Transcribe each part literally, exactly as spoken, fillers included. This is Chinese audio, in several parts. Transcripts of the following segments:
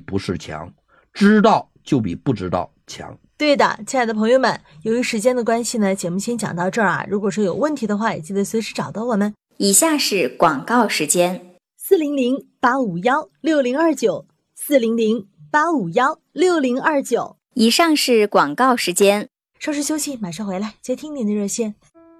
不是强，知道就比不知道强。 对的，亲爱的朋友们，由于时间的关系呢，节目先讲到这儿啊。如果说有问题的话，也记得随时找到我们。 以下是广告时间： 四零零八五幺六零二九，四零零八五幺六零二九。 以上是广告时间。 稍事休息，马上回来接听您的热线。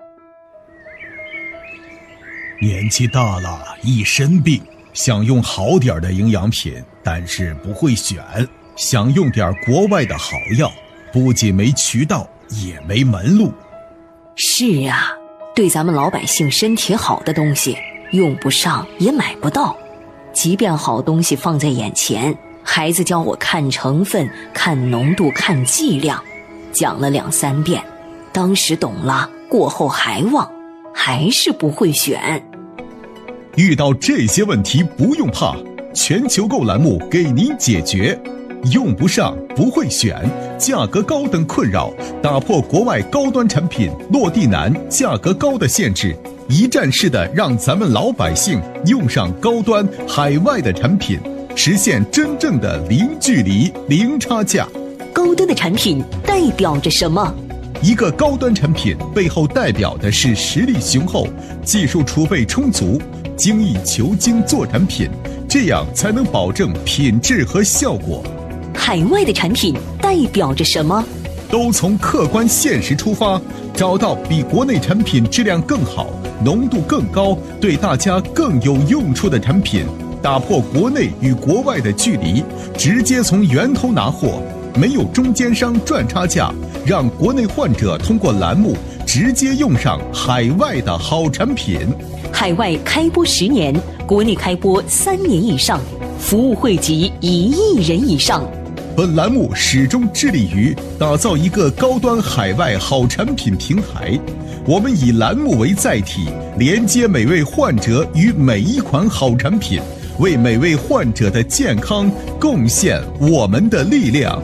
年纪大了，一身病，想用好点的营养品，但是不会选，想用点国外的好药，不仅没渠道，也没门路。 是啊，对咱们老百姓身体好的东西，用不上也买不到。即便好东西放在眼前，孩子教我看成分、看浓度、看剂量，讲了两三遍，当时懂了，过后还忘，还是不会选。 遇到这些问题不用怕，全球购栏目给您解决。用不上不会选，价格高等困扰，打破国外高端产品落地难、价格高的限制，一站式的让咱们老百姓用上高端海外的产品，实现真正的零距离、零差价。 高端的产品代表着什么？ 一个高端产品背后代表的是实力雄厚、技术储备充足、精益求精做产品，这样才能保证品质和效果。 海外的产品代表着什么？ 都从客观现实出发，找到比国内产品质量更好、浓度更高、对大家更有用处的产品，打破国内与国外的距离，直接从源头拿货，没有中间商赚差价，让国内患者通过栏目直接用上海外的好产品。 海外开播十年，国内开播三年以上，服务惠及一亿人以上。 本栏目始终致力于打造一个高端海外好产品平台，我们以栏目为载体，连接每位患者与每一款好产品，为每位患者的健康贡献我们的力量。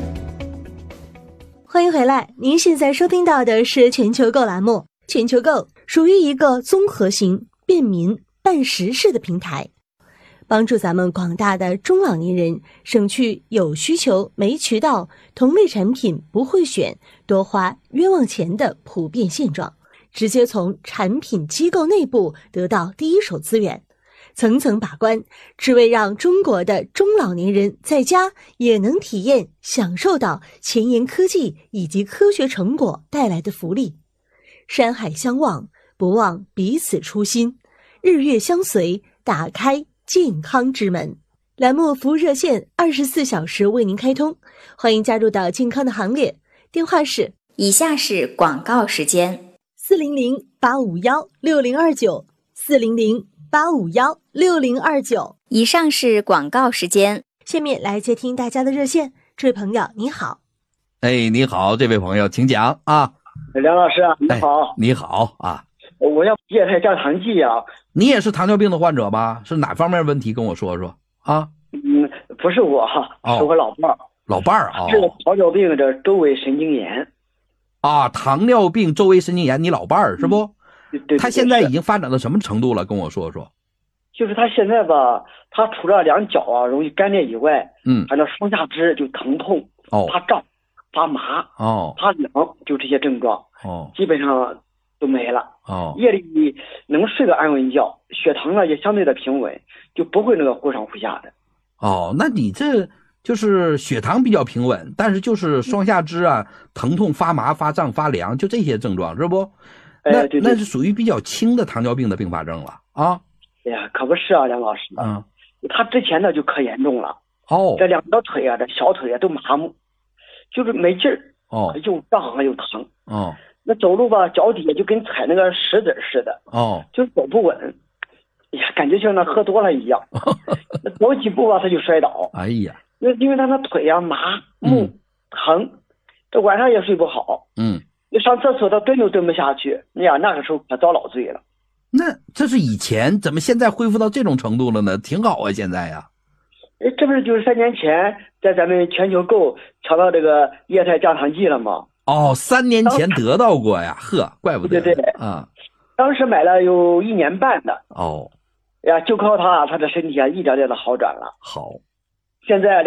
欢迎回来，您现在收听到的是全球购栏目。全球购属于一个综合型、便民、办实事的平台，帮助咱们广大的中老年人省去有需求没渠道、同类产品不会选、多花冤枉钱的普遍现状，直接从产品机构内部得到第一手资源，层层把关，只为让中国的中老年人在家也能体验享受到前沿科技以及科学成果带来的福利。山海相望，不忘彼此初心，日月相随，打开健康之门。栏目服务热线二十四小时为您开通，欢迎加入到健康的行列。电话是以下是广告时间： 四零零八五幺六零二九，四零零八五幺六零二九。 以上是广告时间。 下面来接听大家的热线。这位朋友你好。 哎，你好，这位朋友请讲啊。 梁老师啊，你好、 哎、你好啊， 我要液态降糖剂啊。 你也是糖尿病的患者吧？是哪方面问题跟我说说啊？ 嗯，不是我哈、哦，是我老伴儿。 老伴儿啊， 是糖尿病的周围神经炎啊，糖尿病周围神经炎，你老伴儿是不？ 对 对, 对。 他现在已经发展到什么程度了？跟我说说。 就是他现在吧，他除了两脚啊容易干裂以外， 嗯， 反正双下肢就疼痛、 哦， 发胀、发麻、 哦， 发凉，就这些症状， 哦， 基本上都没了。 哦， 夜里能睡个安稳觉，血糖呢也相对的平稳，就不会那个忽上忽下的。 哦，那你这就是血糖比较平稳，但是就是双下肢啊疼痛、发麻、发胀、发凉，就这些症状是不？那、 哎、对对那是属于比较轻的糖尿病的并发症了啊。 哎呀，可不是啊，梁老师。 嗯， 他之前呢就可严重了。 哦， 这两条腿啊，这小腿啊都麻木，就是没劲儿。 哦， 又胀啊又疼。 哦， 那走路吧，脚底下就跟踩那个石子似的。 哦， 就是走不稳。哎呀，感觉像那喝多了一样。那走几步吧，他就摔倒。 哎呀， 那因为他那腿啊麻木、嗯、疼，这晚上也睡不好。 嗯， 你上厕所他蹲都蹲不下去。哎呀，那个时候可遭老罪了。 那这是以前，怎么现在恢复到这种程度了呢？挺好啊，现在呀。 哎，这不是就是三年前在咱们全球购抢到这个液态降糖剂了吗？ 哦，三年前得到过呀，呵，怪不得。 对对对啊， 当时买了有一年半的。 哦， 呀，就靠他，他的身体啊一点点的好转了。 好， 现在。